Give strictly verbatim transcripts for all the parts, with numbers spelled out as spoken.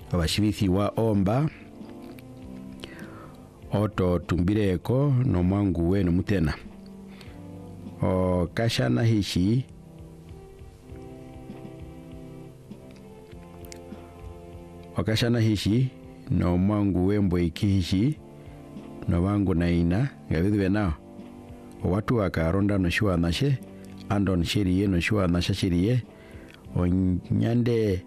abashibithi wa omba oto tumbireko no mwangu wenu mutena o kashana hishi o kashana hishi no mwangu wembo ikihishi no wangu naina ngabithwe nao o watu wakaronda no shua nashe andon shiriye no shua nasha shiriye o nyande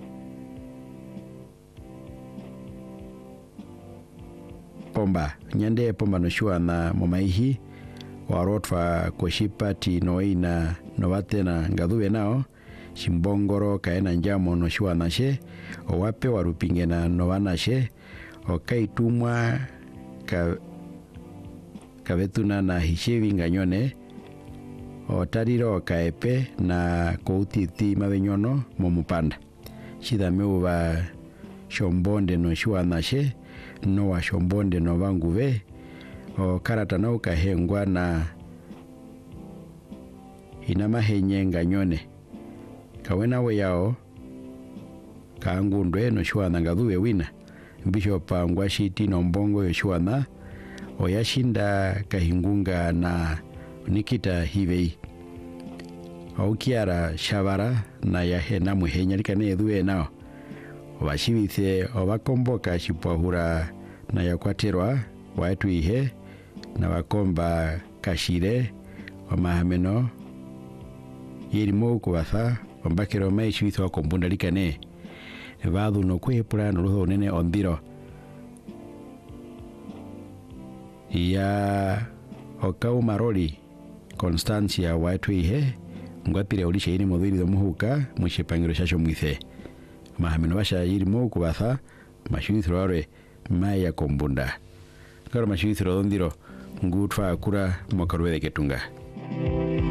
pomba nyande pomba no shua na momaihi warotwa koshipati no ina no watena ngadhuwe nao shimbongoro kaena njamo no shua nashe o wape warupingena no wanashe o kaitumwa ka kabetuna na hishevi nganyone o tariro kaepe na koutiti mabenyono momupanda shida meuva shombonde no shua nashe no wa shombonde no vanguve o karata na ukahengwa na inama henye nganyone kawena we yao kaangundwe no shua na ngadhuwe wina Bishop Ngwashiti no mbongo yoshuana oyashinda kahingunga na Nikita Hivei aukiara shabara na yahena muhenya likane edhuwe nao obashibithe obakomboka shipwahura na yakwaterwa watu ihe na bakomba kashire wamahameno yirimo kubatha ombakero mai shibithe wakombunda likane vadu no kwepura no ruho nene ondiro ya okau maroli Constancia watu ihe ngwapire ulisha ini modhiri domuhuka mwishepangiro shasho mwithe mahamino basha yirimo kubatha mashibithro are maya kombunda karo mashibithro ondiro ngutwa akura mokarwede ketunga